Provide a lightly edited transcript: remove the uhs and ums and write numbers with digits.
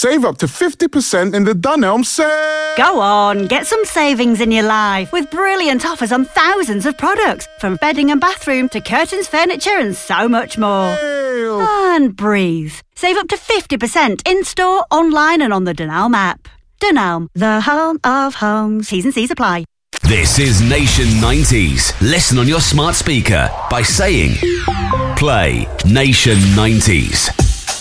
Save up to 50% in the Dunelm sale. Go on, get some savings in your life with brilliant offers on thousands of products, from bedding and bathroom to curtains, furniture and so much more. And breathe. Save up to 50% in-store, online and on the Dunelm app. Dunelm, the home of homes. T's and C's apply. This is Nation 90s. Listen on your smart speaker by saying, play Nation 90s.